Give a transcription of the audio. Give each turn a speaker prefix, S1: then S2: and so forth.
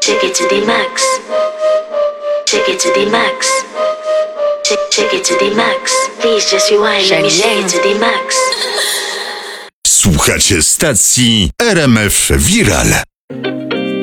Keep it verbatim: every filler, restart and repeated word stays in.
S1: Take it to the max. Take it to the max. Take, take it to the max. Please just rewind, let me take it to the max.
S2: Słuchacie stacji R M F Viral.